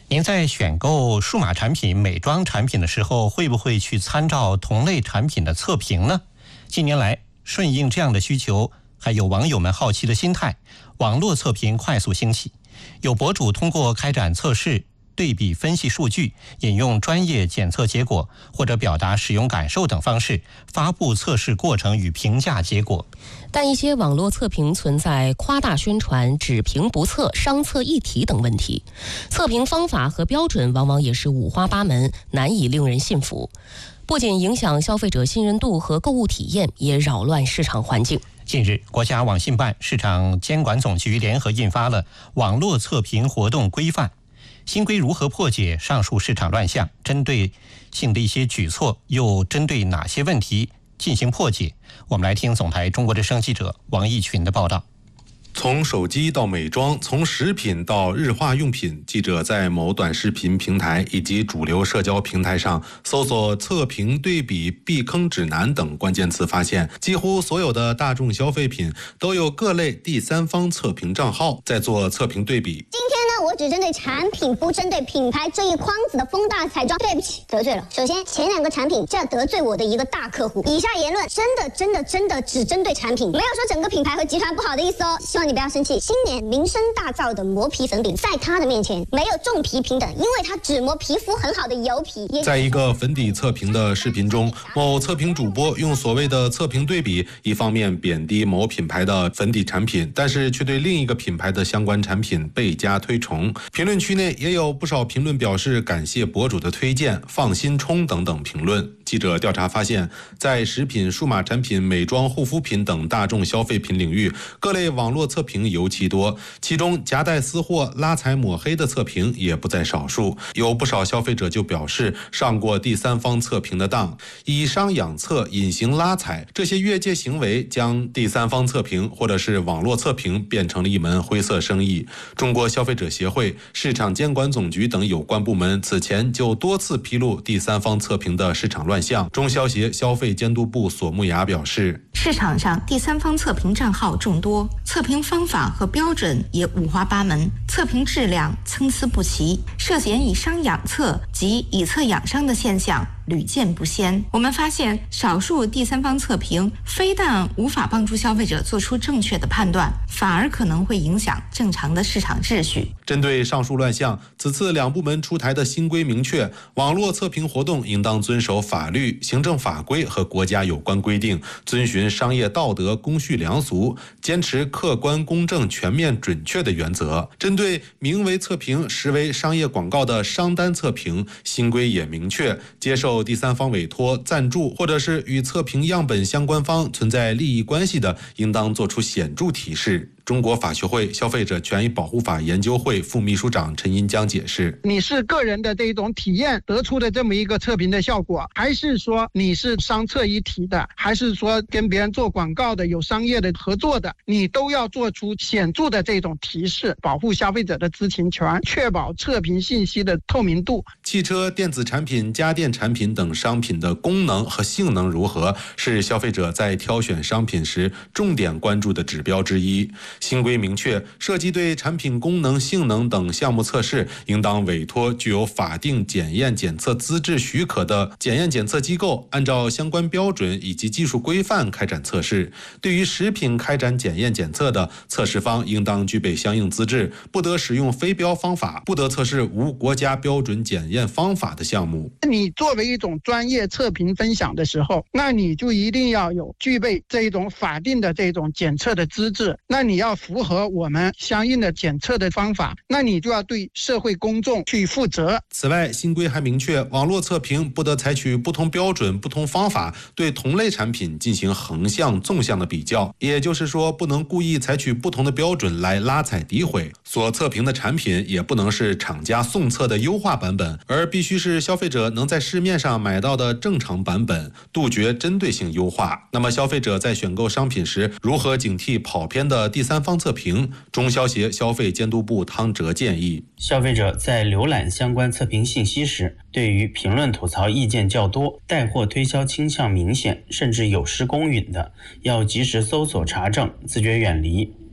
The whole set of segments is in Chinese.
您在选购数码产品、美妆产品的时候，会不会去参照同类产品的测评呢？近年来，顺应这样的需求，还有网友们好奇的心态，网络测评快速兴起。有博主通过开展测试、对比分析数据、引用专业检测结果或者表达使用感受等方式，发布测试过程与评价结果。 但一些网络测评存在夸大宣传、只评不测、商测一体等问题，测评方法和标准往往也是五花八门，难以令人信服。不仅影响消费者信任度和购物体验，也扰乱市场环境。 近日，国家网信办、市场监管总局联合印发了《网络测评活动规范》。新规如何破解上述市场乱象？针对性的一些举措又针对哪些问题进行破解？我们来听总台中国之声记者王毅群的报道。 从手机到美妆，从食品到日化用品，记者在某短视频平台以及主流社交平台上搜索测评、对比、避坑指南等关键词，发现几乎所有的大众消费品都有各类第三方测评账号在做测评对比。 今天呢，我只针对产品，不针对品牌这一筐子的风大彩妆。对不起，得罪了。首先，前两个产品这得罪我的一个大客户。以下言论真的只针对产品，没有说整个品牌和集团不好的意思哦。希望你不要生气。新年名声大噪的磨皮粉饼，在他的面前没有重皮平等，因为他只磨皮肤很好的油皮。 在一个粉底测评的视频中，某测评主播用所谓的测评对比，一方面贬低某品牌的粉底产品，但是却对另一个品牌的相关产品倍加推崇。评论区内也有不少评论表示感谢博主的推荐、放心冲等等评论。记者调查发现，在食品、数码产品、美妆、护肤品等大众消费品领域，各类网络测评尤其多，其中夹带私货、拉踩抹黑的测评也不在少数。有不少消费者就表示上过第三方测评的当，以商养测、隐形拉踩这些越界行为，将第三方测评或者是网络测评变成了一门灰色生意。中国消费者协会、市场监管总局等有关部门此前就多次披露第三方测评的市场乱象。中消协消费监督部索木雅表示， 市场上第三方测评账号众多，测评方法和标准也五花八门，测评质量参差不齐，涉嫌以商养测及以测养商的现象屡见不鲜。我们发现，少数第三方测评非但无法帮助消费者做出正确的判断，反而可能会影响正常的市场秩序。 针对上述乱象，此次两部门出台的新规明确，网络测评活动应当遵守法律、行政法规和国家有关规定，遵循商业道德、公序良俗，坚持客观、公正、全面、准确的原则。针对名为测评实为商业广告的商单测评，新规也明确，接受第三方委托、赞助或者是与测评样本相关方存在利益关系的，应当作出显著提示。中国法学会消费者权益保护法研究会副秘书长陈银江解释， 你是个人的这种体验得出的这么一个测评的效果，还是说你是商测一体的，还是说跟别人做广告的，有商业的合作的，你都要做出显著的这种提示，保护消费者的知情权，确保测评信息的透明度。 汽车、电子产品、家电产品等商品的功能和性能如何，是消费者在挑选商品时重点关注的指标之一。新规明确，涉及对产品功能、性能等项目测试，应当委托具有法定检验检测资质许可的检验检测机构，按照相关标准以及技术规范开展测试。对于食品开展检验检测的，测试方应当具备相应资质，不得使用非标方法，不得测试无国家标准检验方法的项目。 你作为一种专业测评分享的时候，那你就一定要有具备这一种法定的这种检测的资质，那你要符合我们相应的检测的方法，那你就要对社会公众去负责。 此外，新规还明确，网络测评不得采取不同标准、不同方法对同类产品进行横向、纵向的比较，也就是说，不能故意采取不同的标准来拉踩诋毁。所测评的产品也不能是厂家送测的优化版本，而必须是消费者能在市面上买到的正常版本，杜绝针对性优化。那么，消费者在选购商品时，如何警惕跑偏的第三方测评？中消协消费监督部汤哲建议， 消费者在浏览相关测评信息时，对于评论吐槽意见较多、带货推销倾向明显，甚至有失公允的，要及时搜索查证，自觉远离。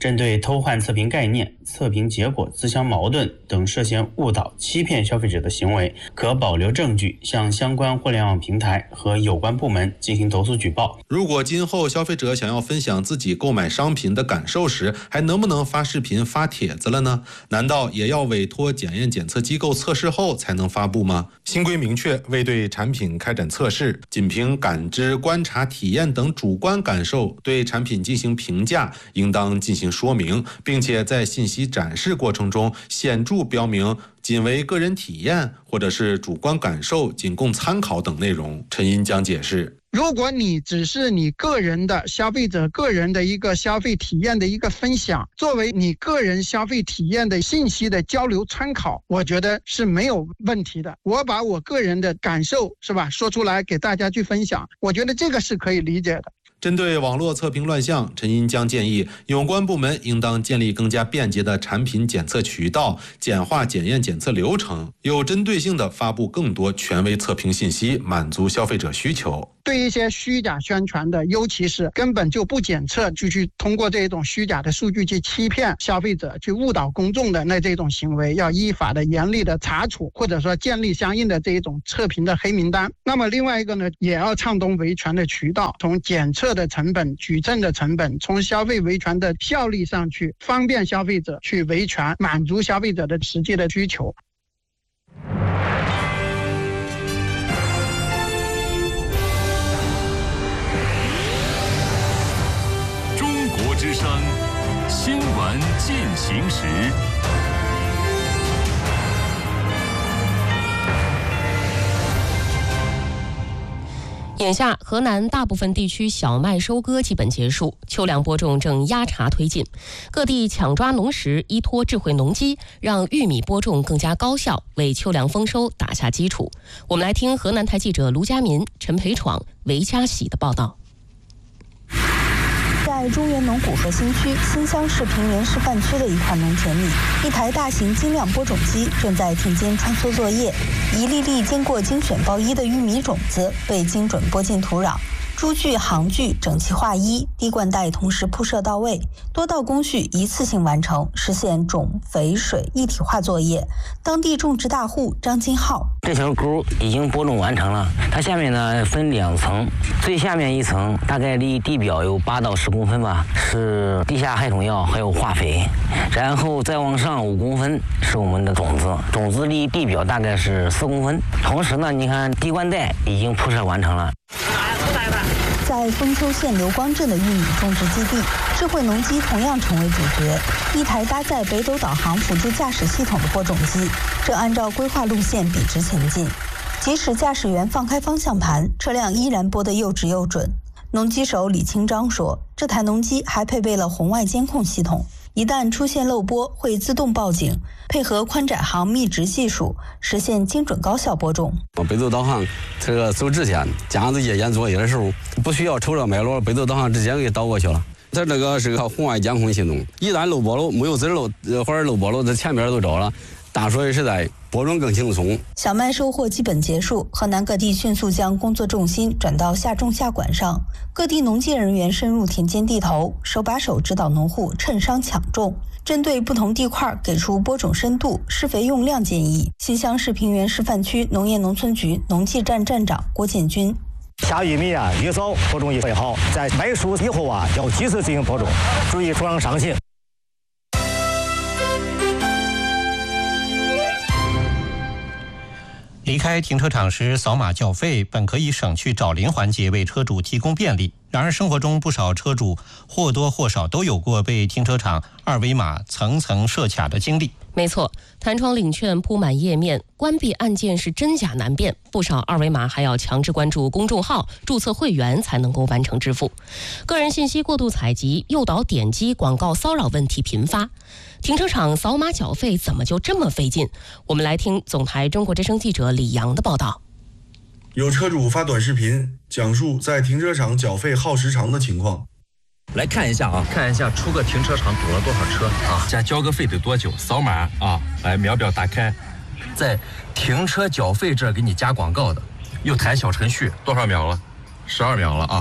针对偷换测评概念、测评结果自相矛盾等涉嫌误导、欺骗消费者的行为，可保留证据向相关互联网平台和有关部门进行投诉举报。 如果今后消费者想要分享自己购买商品的感受时，还能不能发视频、发帖子了呢？难道也要委托检验检测机构测试后才能发布吗？新规明确，未对产品开展测试，仅凭感知、观察、体验等主观感受对产品进行评价，应当进行说明，并且在信息展示过程中显著标明仅为个人体验或者是主观感受，仅供参考等内容。陈英将解释， 如果你只是你个人的消费者个人的一个消费体验的一个分享，作为你个人消费体验的信息的交流参考，我觉得是没有问题的。我把我个人的感受是吧说出来给大家去分享，我觉得这个是可以理解的。 针对网络测评乱象，陈英将建议有关部门应当建立更加便捷的产品检测渠道，简化检验检测流程，有针对性地发布更多权威测评信息，满足消费者需求。 对一些虚假宣传的，尤其是根本就不检测，就去通过这种虚假的数据去欺骗消费者、去误导公众的这种行为，要依法的严厉的查处，或者说建立相应的这种测评的黑名单。那么另外一个呢，也要畅通维权的渠道，从检测的成本、举证的成本，从消费维权的效率上去方便消费者去维权，满足消费者的实际的需求。 之声新闻进行时。 眼下，河南大部分地区小麦收割基本结束，秋粮播种正压茬推进。各地抢抓农时，依托智慧农机，让玉米播种更加高效，为秋粮丰收打下基础。我们来听河南台记者卢佳民、陈培闯、韦佳喜的报道。 在中原农谷核心区新乡市平原示范区的一块农田里，一台大型精量播种机正在田间穿梭作业，一粒粒经过精选包衣的玉米种子被精准播进土壤，株距、行距整齐划一，滴灌带同时铺设到位，多道工序一次性完成，实现种、肥、水一体化作业。当地种植大户张金浩， 这条沟已经播种完成了，它下面呢分2层，最下面一层大概离地表有8到10公分吧，是地下害虫药还有化肥，然后再往上5公分是我们的种子，种子离地表大概是4公分。同时呢，你看滴灌带已经铺设完成了。 在丰丘县刘光镇的玉米种植基地，智慧农机同样成为主角。一台搭载北斗导航辅助驾驶系统的播种机，正按照规划路线笔直前进。即使驾驶员放开方向盘，车辆依然播得又直又准。农机手李清章说，这台农机还配备了红外监控系统，一旦出现漏播会自动报警，配合宽窄行密植技术，实现精准高效播种。 北斗导航这个走之前将这些验作业的时候，不需要瞅着脉络，北斗导航直接给导过去了。它这个是个红外监控系统，一旦漏播了，没有籽漏或者漏播了，在前面都着了，大所以是在播种更轻松。 小麦收获基本结束，河南各地迅速将工作重心转到下种下管上，各地农技人员深入田间地头，手把手指导农户趁商抢种，针对不同地块给出播种深度、施肥用量建议。新乡市平原示范区农业农村局农技站站长郭建军， 下玉米越早播种越好，在麦熟以后要及时进行播种，注意土壤伤性。 离开停车场时扫码缴费，本可以省去找零环节，为车主提供便利。然而，生活中不少车主或多或少都有过被停车场2维码层层设卡的经历。 没错，弹窗领券铺满页面，关闭按键是真假难辨，不少2维码还要强制关注公众号、注册会员才能够完成支付。个人信息过度采集、诱导点击、广告骚扰问题频发。停车场扫码缴费怎么就这么费劲？我们来听总台中国之声记者李阳的报道。 有车主发短视频讲述在停车场缴费耗时长的情况。 来看一下啊，看一下出个停车场堵了多少车啊，加交个费得多久？扫码啊，来秒表打开，在停车缴费这儿给你加广告的，又弹小程序，多少秒了？12秒了啊。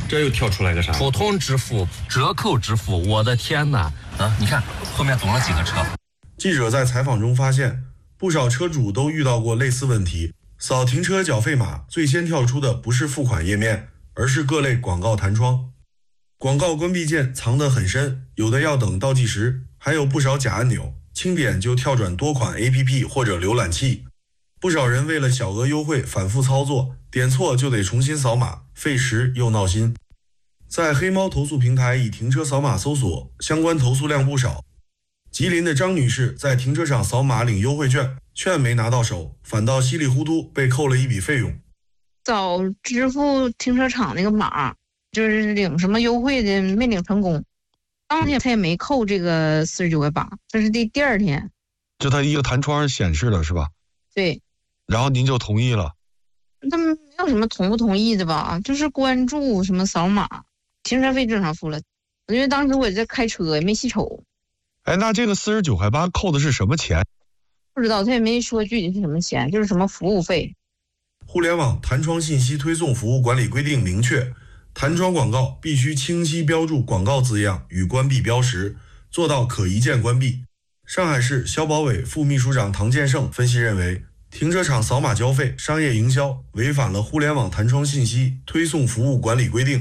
这又跳出来个啥？普通支付、折扣支付，我的天哪！啊，你看后面懂了几个车。 记者在采访中发现，不少车主都遇到过类似问题。扫停车缴费码，最先跳出的不是付款页面，而是各类广告弹窗。广告关闭键藏得很深，有的要等倒计时，还有不少假按钮，轻点就跳转多款 APP 或者浏览器。不少人为了小额优惠反复操作，点错就得重新扫码，费时又闹心。在黑猫投诉平台以停车扫码搜索，相关投诉量不少。吉林的张女士在停车场扫码领优惠券，券没拿到手，反倒稀里糊涂被扣了一笔费用。 找支付停车场那个码，就是领什么优惠的没领成功，当天他也没扣这个49块8，这是第二天， 就他一个弹窗显示了是吧？ 对。 然后您就同意了？ 他没有什么同不同意的吧，就是关注什么扫码，停车费正常付了，因为当时我也在开车也没细瞅。 哎，那这个49块8扣的是什么钱？ 不知道，他也没说具体是什么钱，就是什么服务费。 互联网弹窗信息推送服务管理规定明确，弹窗广告必须清晰标注广告字样与关闭标识，做到可一键关闭。上海市消保委副秘书长唐建胜分析认为，停车场扫码交费商业营销违反了互联网弹窗信息推送服务管理规定。